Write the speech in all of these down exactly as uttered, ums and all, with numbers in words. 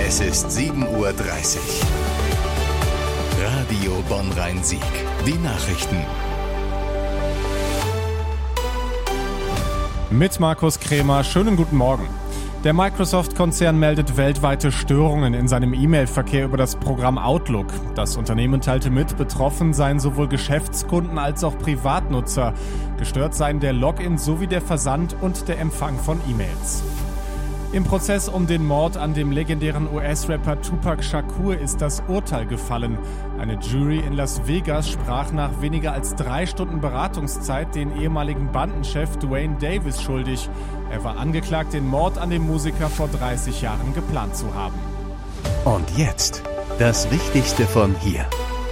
Es ist sieben Uhr dreißig. Radio Bonn-Rhein-Sieg. Die Nachrichten. Mit Markus Krämer. Schönen guten Morgen. Der Microsoft-Konzern meldet weltweite Störungen in seinem E-Mail-Verkehr über das Programm Outlook. Das Unternehmen teilte mit, betroffen seien sowohl Geschäftskunden als auch Privatnutzer. Gestört seien der Login sowie der Versand und der Empfang von E-Mails. Im Prozess um den Mord an dem legendären U S-Rapper Tupac Shakur ist das Urteil gefallen. Eine Jury in Las Vegas sprach nach weniger als drei Stunden Beratungszeit den ehemaligen Bandenchef Duane Davis schuldig. Er war angeklagt, den Mord an dem Musiker vor dreißig Jahren geplant zu haben. Und jetzt das Wichtigste von hier.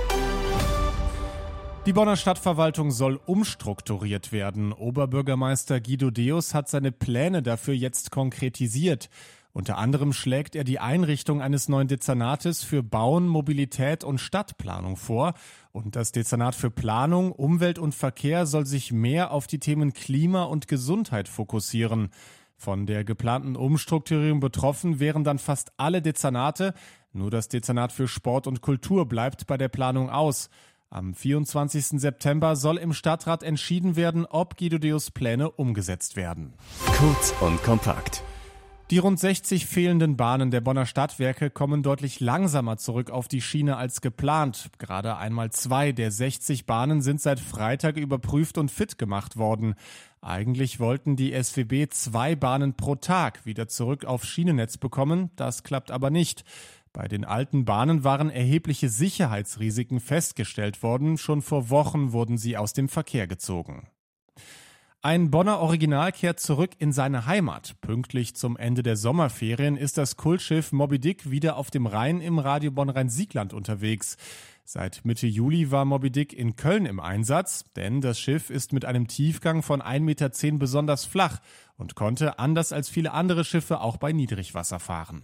Die Bonner Stadtverwaltung soll umstrukturiert werden. Oberbürgermeister Guido Deus hat seine Pläne dafür jetzt konkretisiert. Unter anderem schlägt er die Einrichtung eines neuen Dezernates für Bauen, Mobilität und Stadtplanung vor. Und das Dezernat für Planung, Umwelt und Verkehr soll sich mehr auf die Themen Klima und Gesundheit fokussieren. Von der geplanten Umstrukturierung betroffen wären dann fast alle Dezernate. Nur das Dezernat für Sport und Kultur bleibt bei der Planung aus. Am vierundzwanzigsten September soll im Stadtrat entschieden werden, ob Guido Deus' Pläne umgesetzt werden. Kurz und kompakt. Die rund sechzig fehlenden Bahnen der Bonner Stadtwerke kommen deutlich langsamer zurück auf die Schiene als geplant. Gerade einmal zwei der sechzig Bahnen sind seit Freitag überprüft und fit gemacht worden. Eigentlich wollten die S W B zwei Bahnen pro Tag wieder zurück aufs Schienennetz bekommen. Das klappt aber nicht. Bei den alten Bahnen waren erhebliche Sicherheitsrisiken festgestellt worden. Schon vor Wochen wurden sie aus dem Verkehr gezogen. Ein Bonner Original kehrt zurück in seine Heimat. Pünktlich zum Ende der Sommerferien ist das Kultschiff Moby Dick wieder auf dem Rhein im Radio Bonn-Rhein-Siegland unterwegs. Seit Mitte Juli war Moby Dick in Köln im Einsatz, denn das Schiff ist mit einem Tiefgang von ein Meter zehn besonders flach und konnte, anders als viele andere Schiffe, auch bei Niedrigwasser fahren.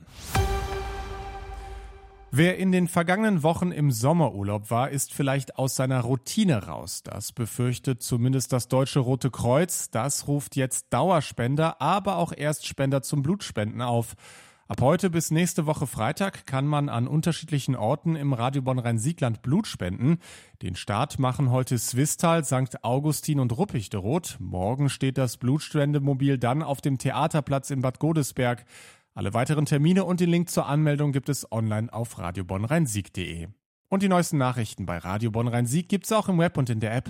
Wer in den vergangenen Wochen im Sommerurlaub war, ist vielleicht aus seiner Routine raus. Das befürchtet zumindest das Deutsche Rote Kreuz. Das ruft jetzt Dauerspender, aber auch Erstspender zum Blutspenden auf. Ab heute bis nächste Woche Freitag kann man an unterschiedlichen Orten im Radio Bonn-Rhein-Siegland Blut spenden. Den Start machen heute Swisttal, Sankt Augustin und Ruppichteroth. Morgen steht das Blutspendemobil dann auf dem Theaterplatz in Bad Godesberg. Alle weiteren Termine und den Link zur Anmeldung gibt es online auf radio bonn rhein sieg punkt de. Und die neuesten Nachrichten bei Radio Bonn-Rhein-Sieg gibt's auch im Web und in der App.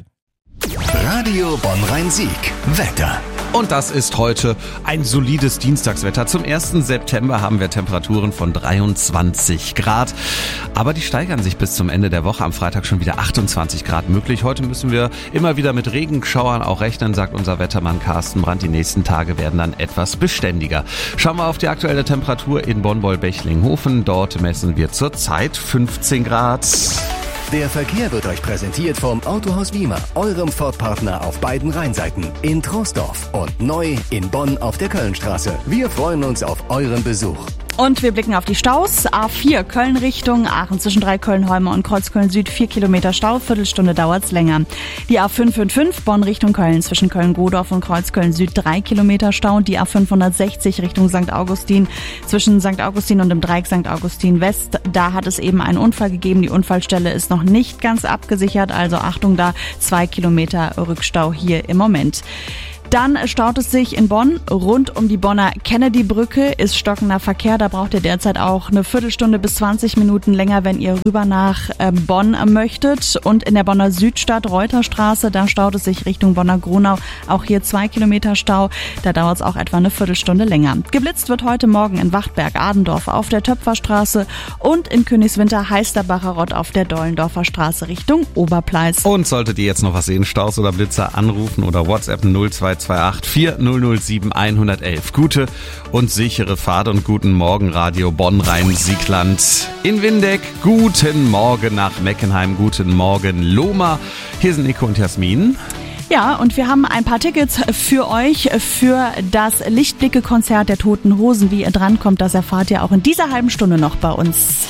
Radio Bonn-Rhein-Sieg. Wetter. Und das ist heute ein solides Dienstagswetter. Zum ersten September haben wir Temperaturen von dreiundzwanzig Grad. Aber die steigern sich bis zum Ende der Woche. Am Freitag schon wieder achtundzwanzig Grad möglich. Heute müssen wir immer wieder mit Regenschauern auch rechnen, sagt unser Wettermann Carsten Brandt. Die nächsten Tage werden dann etwas beständiger. Schauen wir auf die aktuelle Temperatur in Bonn-Boll-Bechlinghofen. Dort messen wir zurzeit fünfzehn Grad. Der Verkehr wird euch präsentiert vom Autohaus Wiemer, eurem Ford-Partner auf beiden Rheinseiten, in Troisdorf und neu in Bonn auf der Kölnstraße. Wir freuen uns auf euren Besuch. Und wir blicken auf die Staus. A vier Köln Richtung Aachen zwischen Dreiköln-Holme und Kreuzköln Süd vier Kilometer Stau, Viertelstunde dauert's länger. Die A fünf fünf fünf Bonn Richtung Köln zwischen Köln-Godorf und Kreuzköln Süd drei Kilometer Stau. Die A fünfhundertsechzig Richtung Sankt Augustin zwischen Sankt Augustin und dem Dreieck Sankt Augustin West. Da hat es eben einen Unfall gegeben. Die Unfallstelle ist noch nicht ganz abgesichert, also Achtung da, zwei Kilometer Rückstau hier im Moment. Dann staut es sich in Bonn. Rund um die Bonner Kennedy-Brücke ist stockender Verkehr. Da braucht ihr derzeit auch eine Viertelstunde bis zwanzig Minuten länger, wenn ihr rüber nach Bonn möchtet. Und in der Bonner Südstadt, Reuterstraße, da staut es sich Richtung Bonner Gronau. Auch hier zwei Kilometer Stau. Da dauert es auch etwa eine Viertelstunde länger. Geblitzt wird heute Morgen in Wachtberg, Adendorf auf der Töpferstraße und in Königswinter, Heisterbacher Rott auf der Dollendorfer Straße Richtung Oberpleis. Und solltet ihr jetzt noch was sehen, Staus oder Blitzer, anrufen oder WhatsApp null zwei zwei acht vier null null sieben eins eins eins. Gute und sichere Fahrt und guten Morgen Radio Bonn-Rhein-Siegland. In Windeck, guten Morgen nach Meckenheim, guten Morgen Lohmar. Hier sind Nico und Jasmin. Ja, und wir haben ein paar Tickets für euch für das Lichtblicke-Konzert der Toten Hosen. Wie ihr drankommt, das erfahrt ihr auch in dieser halben Stunde noch bei uns.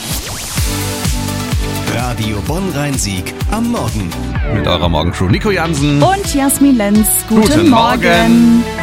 Radio Bonn-Rhein-Sieg am Morgen. Mit eurer Morgencrew Nico Jansen und Jasmin Lenz. Guten, Guten Morgen. Morgen.